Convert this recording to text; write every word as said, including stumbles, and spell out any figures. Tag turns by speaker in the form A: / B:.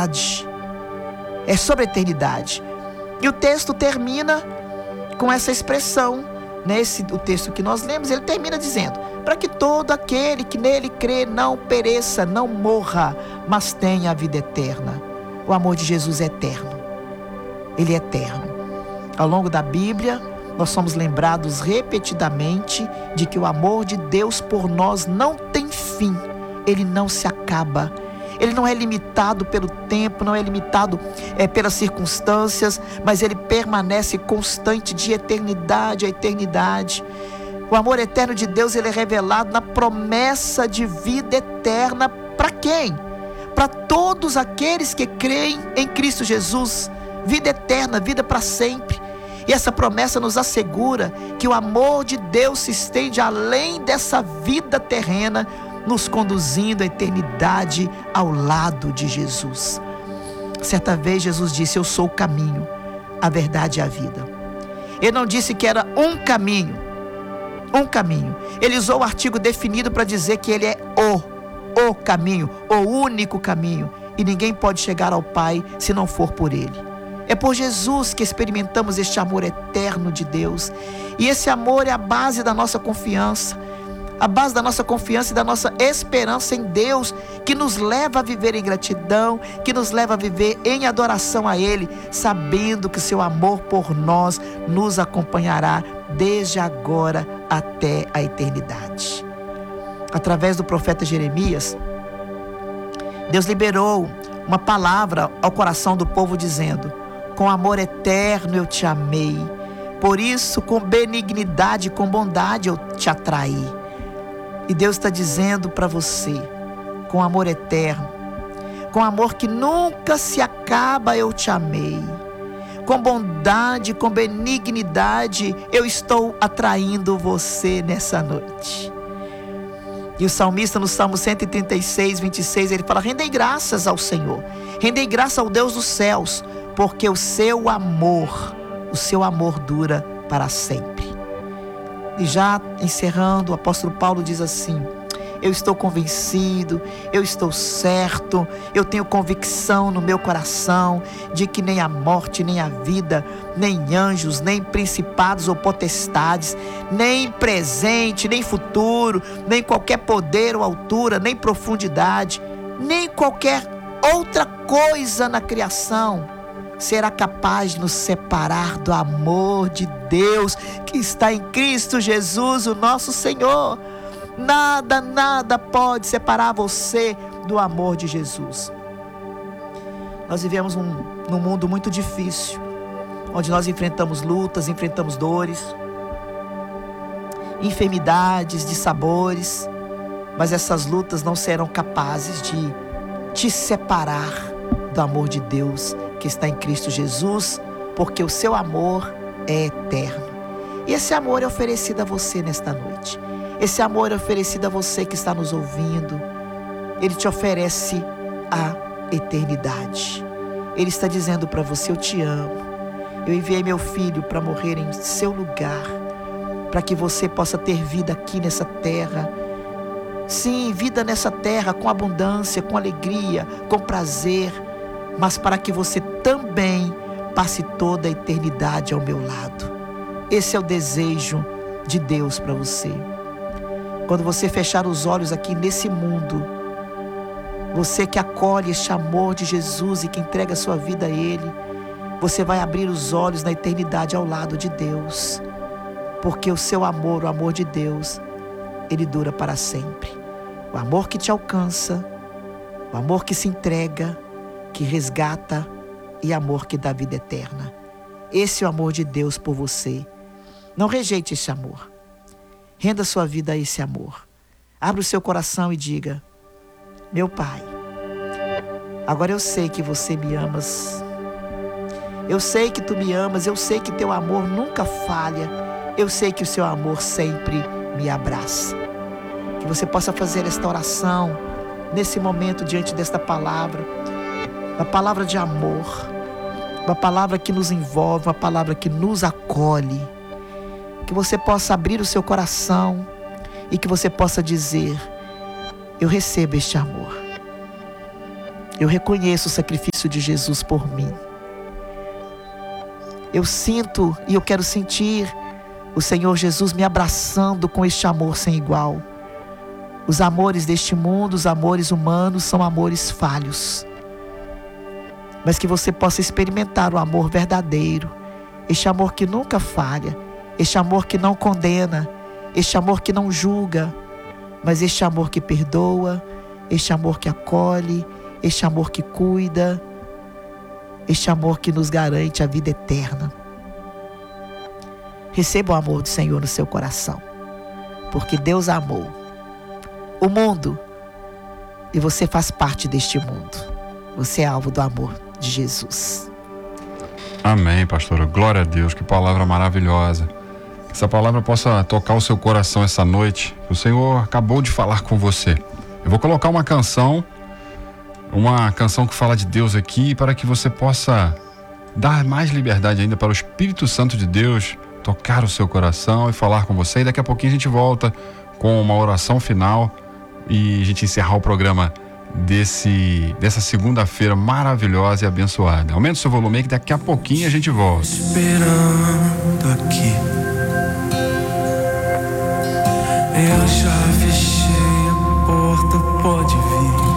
A: eternidade. É sobre a eternidade. E o texto termina com essa expressão, né? Esse, o texto que nós lemos, ele termina dizendo: para que todo aquele que nele crê não pereça, não morra, mas tenha a vida eterna. O amor de Jesus é eterno. Ele é eterno. Ao longo da Bíblia, nós somos lembrados repetidamente de que o amor de Deus por nós não tem fim. Ele não se acaba. Ele não é limitado pelo tempo, não é limitado é, pelas circunstâncias, mas ele permanece constante de eternidade a eternidade. O amor eterno de Deus, ele é revelado na promessa de vida eterna. Para quem? Para todos aqueles que creem em Cristo Jesus. Vida eterna, vida para sempre. E essa promessa nos assegura que o amor de Deus se estende além dessa vida terrena, nos conduzindo à eternidade ao lado de Jesus. Certa vez Jesus disse: eu sou o caminho, a verdade e a vida. Ele não disse que era um caminho, um caminho. Ele usou o artigo definido para dizer que ele é o, o caminho, o único caminho. E ninguém pode chegar ao Pai se não for por ele. É por Jesus que experimentamos este amor eterno de Deus. E esse amor é a base da nossa confiança. A base da nossa confiança e da nossa esperança em Deus, que nos leva a viver em gratidão, que nos leva a viver em adoração a Ele, sabendo que seu amor por nós nos acompanhará desde agora até a eternidade. Através do profeta Jeremias, Deus liberou uma palavra ao coração do povo dizendo: com amor eterno eu te amei, por isso com benignidade e com bondade eu te atraí. E Deus está dizendo para você: com amor eterno, com amor que nunca se acaba, eu te amei. Com bondade, com benignidade, eu estou atraindo você nessa noite. E o salmista, no Salmo cento e trinta e seis, vinte e seis, ele fala: rendei graças ao Senhor, rendei graças ao Deus dos céus, porque o seu amor, o seu amor dura para sempre. E já encerrando, o apóstolo Paulo diz assim: eu estou convencido, eu estou certo, eu tenho convicção no meu coração de que nem a morte, nem a vida, nem anjos, nem principados ou potestades, nem presente, nem futuro, nem qualquer poder ou altura, nem profundidade, nem qualquer outra coisa na criação será capaz de nos separar do amor de Deus que está em Cristo Jesus, o nosso Senhor. Nada, nada pode separar você do amor de Jesus. Nós vivemos um, num mundo muito difícil, onde nós enfrentamos lutas, enfrentamos dores, enfermidades, dissabores, mas essas lutas não serão capazes de te separar do amor de Deus que está em Cristo Jesus, porque o seu amor é eterno. E esse amor é oferecido a você nesta noite. Esse amor é oferecido a você que está nos ouvindo. Ele te oferece a eternidade. Ele está dizendo para você: eu te amo. Eu enviei meu filho para morrer em seu lugar, para que você possa ter vida aqui nessa terra. Sim, vida nessa terra com abundância, com alegria, com prazer, mas para que você também passe toda a eternidade ao meu lado. Esse é o desejo de Deus para você. Quando você fechar os olhos aqui nesse mundo, você que acolhe este amor de Jesus e que entrega a sua vida a Ele, você vai abrir os olhos na eternidade ao lado de Deus, porque o seu amor, o amor de Deus, ele dura para sempre. O amor que te alcança, o amor que se entrega, que resgata, e amor que dá vida eterna. Esse é o amor de Deus por você. Não rejeite esse amor. Renda sua vida a esse amor. Abra o seu coração e diga: meu Pai, agora eu sei que você me amas. Eu sei que tu me amas. Eu sei que teu amor nunca falha. Eu sei que o seu amor sempre me abraça. Que você possa fazer esta oração nesse momento diante desta palavra. Uma palavra de amor, uma palavra que nos envolve, uma palavra que nos acolhe. Que você possa abrir o seu coração e que você possa dizer: eu recebo este amor. Eu reconheço o sacrifício de Jesus por mim. Eu sinto e eu quero sentir o Senhor Jesus me abraçando com este amor sem igual. Os amores deste mundo, os amores humanos, são amores falhos. Mas que você possa experimentar o amor verdadeiro, este amor que nunca falha, este amor que não condena, este amor que não julga, mas este amor que perdoa, este amor que acolhe, este amor que cuida, este amor que nos garante a vida eterna. Receba o amor do Senhor no seu coração, porque Deus amou o mundo e você faz parte deste mundo. Você é alvo do amor de Jesus.
B: Amém, pastora. Glória a Deus, que palavra maravilhosa. Que essa palavra possa tocar o seu coração essa noite. O Senhor acabou de falar com você. Eu vou colocar uma canção, uma canção que fala de Deus aqui, para que você possa dar mais liberdade ainda para o Espírito Santo de Deus tocar o seu coração e falar com você. E daqui a pouquinho a gente volta com uma oração final e a gente encerrar o programa desse, dessa segunda-feira maravilhosa e abençoada. Aumenta o seu volume aí que daqui a pouquinho a gente volta.
C: Esperando aqui, eu já fechei a porta, pode vir.